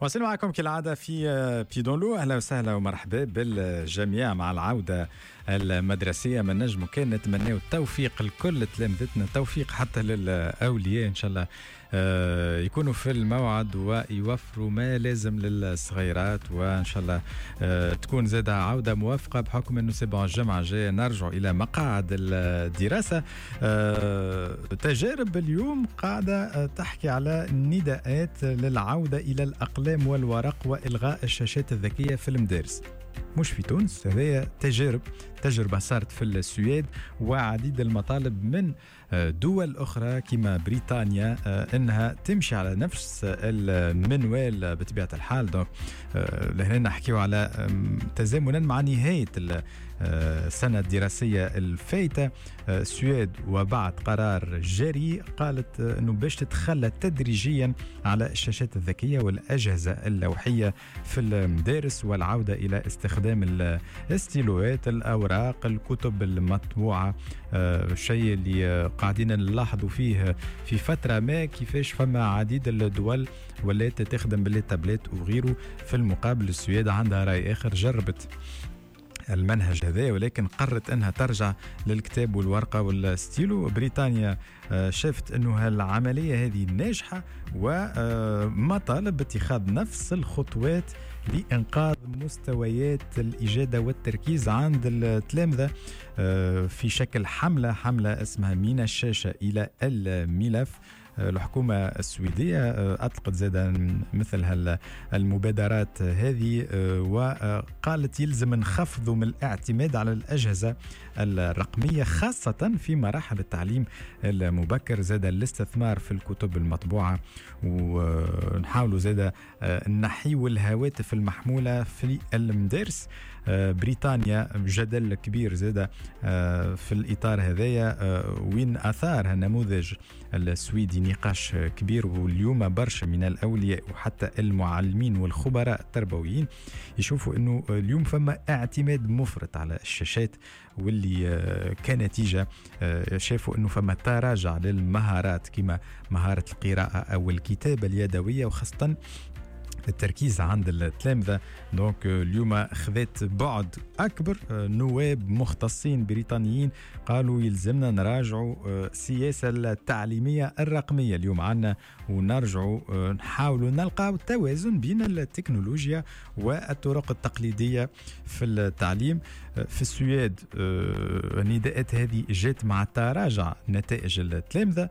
واصل معكم كالعادة في بيدونلو. أهلا وسهلا ومرحبا بالجميع مع العودة المدرسية. من نجم كان نتمنى التوفيق لكل تلامذتنا، توفيق حتى للأولياء إن شاء الله يكونوا في الموعد ويوفروا ما لازم للصغيرات، وإن شاء الله تكون زادة عودة موافقة بحكم أنه سبع الجمعة جاية نرجع إلى مقاعد الدراسة. تجارب اليوم قاعدة تحكي على نداءات للعودة إلى الأقلام والورق وإلغاء الشاشات الذكية في المدارس، مش في تونس. هذه تجربة صارت في السويد وعديد المطالب من دول أخرى كما بريطانيا أنها تمشي على نفس المنوال بطبيعة الحال. دونك لهنا نحكيو على تزامنا مع نهاية السنة الدراسية الفايتة. السويد وبعد قرار جاري قالت أنه باش تتخلى تدريجيا على الشاشات الذكية والأجهزة اللوحية في المدارس، والعودة إلى استخدام الاستيلوهات، الأوراق، الكتب المطبوعة. الشيء اللي قاعدين نلاحظوا فيه في فترة ما كيفاش فما عديد الدول ولات تخدم بالتابلت وغيره. في المقابل السويد عندها رأي آخر، جربت المنهج هذا ولكن قررت أنها ترجع للكتاب والورقة والستيلو. بريطانيا شافت أنه العملية هذه ناجحة وما طالب باتخاذ نفس الخطوات لإنقاذ مستويات الإجادة والتركيز عند التلامذة في شكل حملة اسمها من الشاشة إلى الملف. الحكومة السويدية أطلقت زادا مثل المبادرات هذه وقالت يلزم نخفض من الاعتماد على الأجهزة الرقمية خاصة في مراحل التعليم المبكر، زادا الاستثمار في الكتب المطبوعة، ونحاولوا زادا نحيو الهواتف المحمولة في المدارس. بريطانيا جدل كبير زادا في الإطار هذايا، وين أثار النموذج السويدي نقاش كبير. واليوم برشا من الأولياء وحتى المعلمين والخبراء التربويين يشوفوا أنه اليوم فما اعتماد مفرط على الشاشات، واللي كنتيجة شافوا أنه فما تراجع للمهارات كما مهارة القراءة أو الكتابة اليدوية وخاصة التركيز عند التلامذة. دونك اليوم خذت بعد أكبر. نواب مختصين بريطانيين قالوا يلزمنا نراجعوا السياسة التعليمية الرقمية اليوم عنا، ونرجعوا نحاولوا نلقى توازن بين التكنولوجيا والطرق التقليدية في التعليم. في السويد النداءات هذه جات مع تراجع نتائج التلامذة.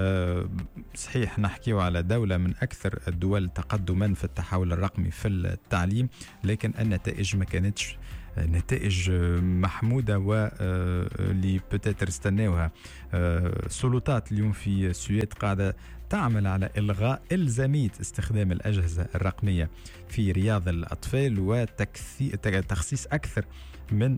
صحيح نحكيو على دولة من أكثر الدول تقدما في التحول الرقمي في التعليم، لكن النتائج ما كانتش نتائج محمودة واللي بتاتر استناوها. سلطات اليوم في السويد قاعدة تعمل على إلغاء إلزامية استخدام الأجهزة الرقمية في رياض الأطفال وتخصيص أكثر من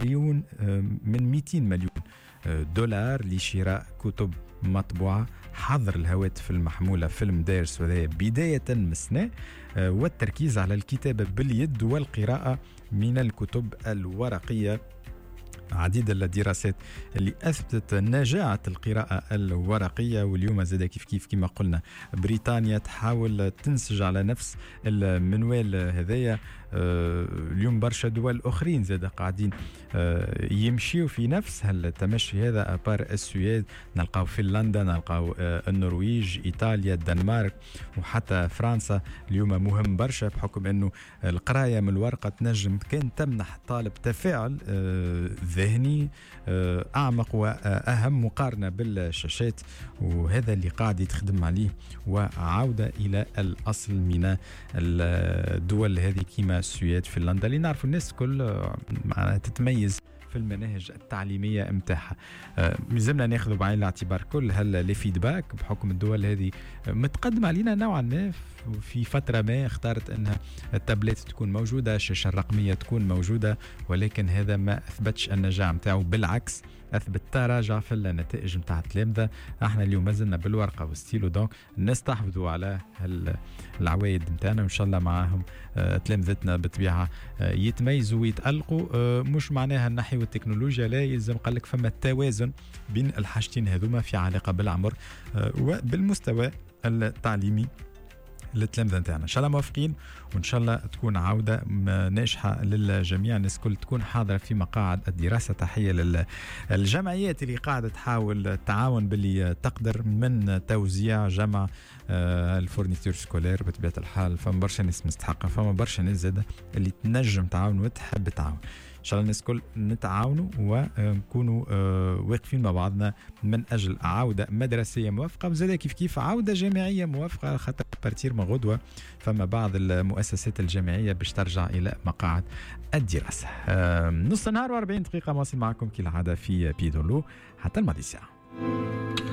200 مليون دولار لشراء كتب مطبوعة، حظر الهواتف المحمولة في المدارس وهذا بداية مسناء، والتركيز على الكتابة باليد والقراءة من الكتب الورقية. عديد الدراسات اللي أثبتت نجاعة القراءة الورقية، واليوم زاد كيف كما قلنا بريطانيا تحاول تنسج على نفس المنوال هذايا. اليوم برشا دول أخرين زاد قاعدين يمشيوا في نفس التمشي هذا. أبار السويد نلقاو فنلندا، نلقاو النرويج، إيطاليا، الدنمارك وحتى فرنسا. اليوم مهم برشا بحكم أنه القراية من الورقة تنجم كان تمنح طالب تفاعل ذهني أعمق وأهم مقارنة بالشاشات، وهذا اللي قاعد يتخدم عليه وعودة إلى الأصل من الدول هذه كما السويد، فنلندا، اللي نعرف الناس كل تتميز في المناهج التعليمية متاعها. لازمنا ناخذ بعين الاعتبار كل الفيدباك بحكم الدول هذه متقدمة علينا نوعا ما. في فترة ما اختارت أنها التابلت تكون موجودة، الشاشة الرقمية تكون موجودة، ولكن هذا ما أثبتش النجاح متاعه، بالعكس أثبت تراجع في النتائج متاع التلامذة. احنا اليوم مازلنا بالورقة والستيلو، دونك نستحفظوا على العوايد متاعنا، وإن شاء الله معاهم تلامذتنا بطبيعة يتميزوا ويتألقوا. مش معناها النحي والتكنولوجيا لا، يلزم قالك فما التوازن بين الحاجتين هذوما في علاقة بالعمر وبالمستوى التعليمي للتلامذة نتاعنا. ان شاء الله موافقين، وان شاء الله تكون عودة ناجحة للجميع، الناس الكل تكون حاضرة في مقاعد الدراسة. تحية للجمعيات اللي قاعدة تحاول التعاون باللي تقدر من توزيع جمع الفورنيتور سكولير. بطبيعة الحال فما برشا ناس مستحقة، فما برشا ناس زادة اللي تنجم تعاون وتحب تعاون. ان شاء الله الناس كل نتعاونوا ونكونوا واقفين مع بعضنا من اجل عوده مدرسيه موافقه، وزاد كيف عوده جامعيه موافقه، خاطر بارتير من غدوه فما بعض المؤسسات الجامعيه باش ترجع الى مقاعد الدراسه. نص النهار و40 دقيقه، مواصل معكم كالعاده في بيدولو حتى الماضي ساعه.